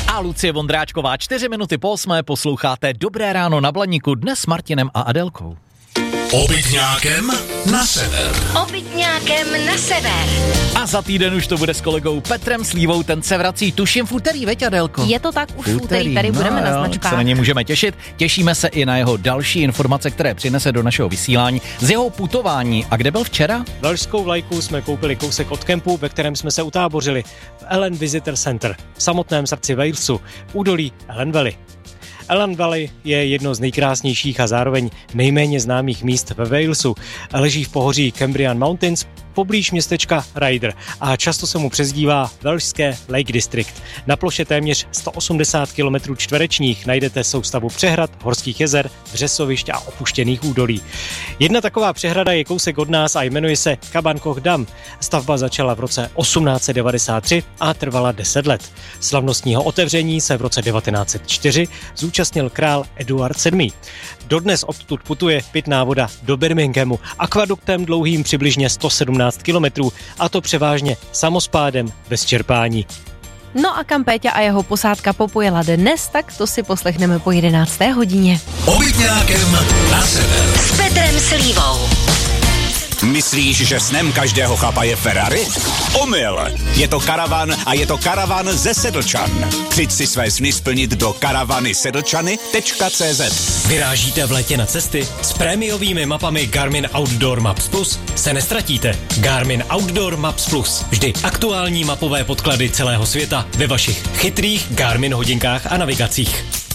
A Lucie Vondráčková, 4:08, posloucháte Dobré ráno na Blaníku, dnes s Martinem a Adelkou. Obytňákem na sever. Obytňákem na sever. A za týden už to bude s kolegou Petrem Slívou, ten se vrací tuším v úterý, veď Adelko? Je to tak, už v úterý tady budeme na značkách. Se na ně můžeme těšit. Těšíme se i na jeho další informace, které přinese do našeho vysílání z jeho putování. A kde byl včera? Velšskou vlajku jsme koupili kousek od kempu, ve kterém jsme se utábořili v Ellen Visitor Center, v samotném srdci Walesu, v údolí Ellen Valley. Ellen Valley je jedno z nejkrásnějších a zároveň nejméně známých míst ve Walesu. Leží v pohoří Cambrian Mountains, poblíž městečka Ryder a často se mu přezdívá Velšské Lake District. Na ploše téměř 180 km čtverečních najdete soustavu přehrad, horských jezer, vřesovišť a opuštěných údolí. Jedna taková přehrada je kousek od nás a jmenuje se Cabancoch Dam. Stavba začala v roce 1893 a trvala 10 let. Slavnostního otevření se v roce 1904 zúčastnil král Eduard VII. Dodnes odtud putuje pitná voda do Birminghamu akvaduktem dlouhým přibližně 117 kilometrů, a to převážně samospádem bez čerpání. No a kam Péťa a jeho posádka popojela dnes, tak to si poslechneme po 11. hodině. Obytňákem na sever. S Petrem Slívou. Myslíš, že snem každého chlapa je Ferrari? Omyl! Je to karavan a je to karavan ze Sedlčan. Přijď si své sny splnit do karavanysedlčany.cz. Vyrážíte v létě na cesty? S prémiovými mapami Garmin Outdoor Maps Plus se nestratíte. Garmin Outdoor Maps Plus. Vždy aktuální mapové podklady celého světa ve vašich chytrých Garmin hodinkách a navigacích.